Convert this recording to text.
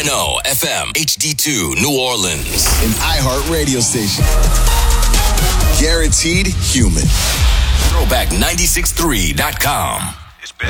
WNO FM HD2 New Orleans. An iHeart radio station. Guaranteed human. Throwback963.com. It's been